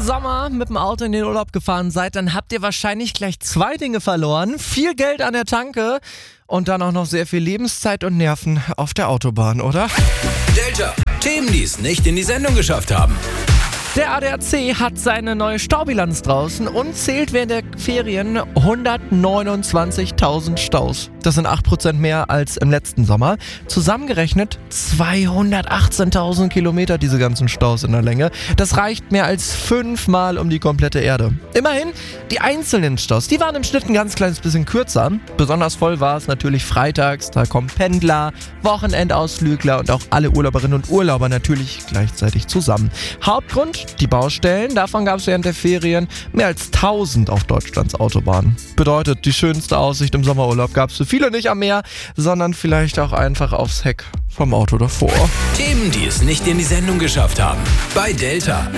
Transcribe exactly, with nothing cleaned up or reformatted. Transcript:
Sommer mit dem Auto in den Urlaub gefahren seid, dann habt ihr wahrscheinlich gleich zwei Dinge verloren. Viel Geld an der Tanke und dann auch noch sehr viel Lebenszeit und Nerven auf der Autobahn, oder? Delta, Themen, die es nicht in die Sendung geschafft haben. Der A D A C hat seine neue Staubilanz draußen und zählt während der Ferien hundertneunundzwanzigtausend Staus. Das sind acht Prozent mehr als im letzten Sommer. Zusammengerechnet zweihundertachtzehntausend Kilometer diese ganzen Staus in der Länge. Das reicht mehr als fünfmal um die komplette Erde. Immerhin, die einzelnen Staus, die waren im Schnitt ein ganz kleines bisschen kürzer. Besonders voll war es natürlich freitags. Da kommen Pendler, Wochenendausflügler und auch alle Urlauberinnen und Urlauber natürlich gleichzeitig zusammen. Hauptgrund? Die Baustellen, davon gab es während der Ferien mehr als tausend auf Deutschlands Autobahnen. Bedeutet, die schönste Aussicht im Sommerurlaub gab es für viele nicht am Meer, sondern vielleicht auch einfach aufs Heck vom Auto davor. Themen, die es nicht in die Sendung geschafft haben. Bei Delta.